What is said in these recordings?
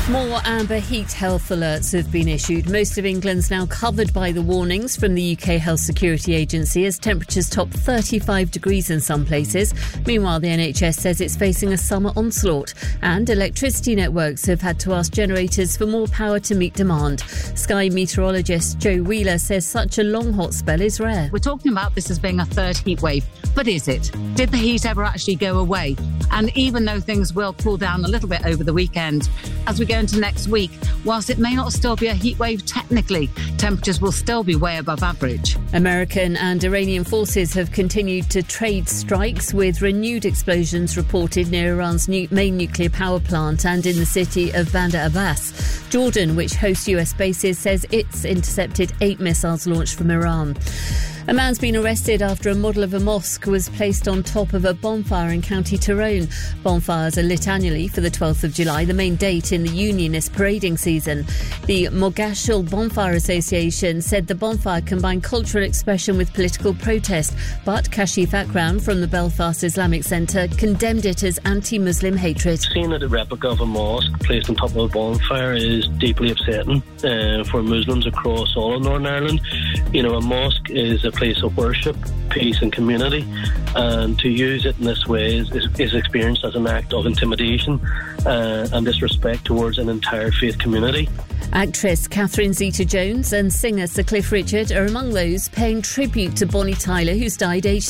More amber heat health alerts have been issued. Most of England's now covered by the warnings from the UK Health Security Agency as temperatures top 35 degrees in some places. Meanwhile, the NHS says it's facing a summer onslaught, and electricity networks have had to ask generators for more power to meet demand. Sky meteorologist Joe Wheeler says such a long hot spell is rare. We're talking about this as being a third heat wave, but is it? Did the heat ever actually go away? And even though things will cool down a little bit over the weekend, as we go into next week, whilst it may not still be a heat wave technically, temperatures will still be way above average. American and Iranian forces have continued to trade strikes, with renewed explosions reported near Iran's main nuclear power plant and in the city of Bandar Abbas. Jordan, which hosts US bases, says it's intercepted 8 missiles launched from Iran. A man's been arrested after a model of a mosque was placed on top of a bonfire in County Tyrone. Bonfires are lit annually for the 12th of July, the main date in the Unionist parading season. The Mogashal Bonfire Association said the bonfire combined cultural expression with political protest, but Kashif Akram from the Belfast Islamic Centre condemned it as anti-Muslim hatred. Seeing a replica of a mosque placed on top of a bonfire is deeply upsetting for Muslims across all of Northern Ireland. You know, a mosque is a place of worship, peace and community, and to use it in this way is experienced as an act of intimidation and disrespect towards an entire faith community. Actress Catherine Zeta-Jones and singer Sir Cliff Richard are among those paying tribute to Bonnie Tyler, who's died aged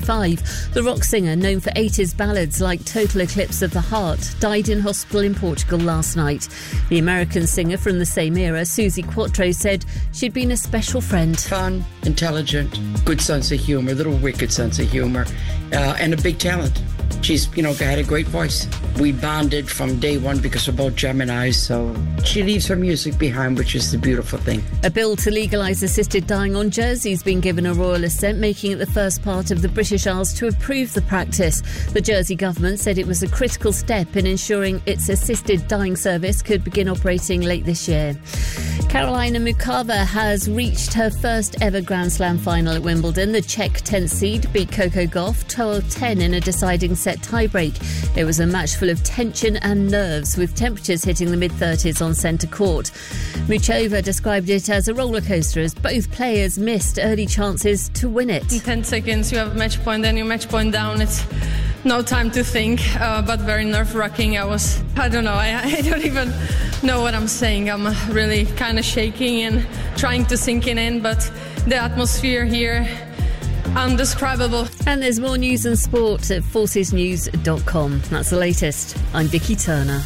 75. The rock singer, known for 80s ballads like Total Eclipse of the Heart, died in hospital in Portugal last night. The American singer from the same era, Susie Quatro, said she'd been a special friend. Fun, intelligent, good sense of humour, a little wicked sense of humour, and a big talent. She's, had a great voice. We bonded from day one because we're both Geminis, so she leaves her music behind, which is the beautiful thing. A bill to legalise assisted dying on Jersey's been given a royal assent, making it the first part of the British Isles to approve the practice. The Jersey government said it was a critical step in ensuring its assisted dying service could begin operating late this year. Karolina Muchova has reached her first ever Grand Slam final at Wimbledon. The Czech 10th seed beat Coco Gauff 12-10 in a deciding set tiebreak. It was a match full of tension and nerves, with temperatures hitting the mid-30s on centre court. Muchova described it as a roller coaster as both players missed early chances to win it. In 10 seconds you have a match point, then you match point down. It's no time to think, but very nerve-wracking. I don't don't even know what I'm saying. I'm really kind of shaking and trying to sink it in, but the atmosphere here, undescribable. And there's more news and sport at forcesnews.com. That's the latest. I'm Vicky Turner.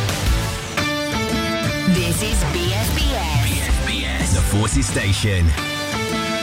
This is BFBS. BFBS, the Forces Station.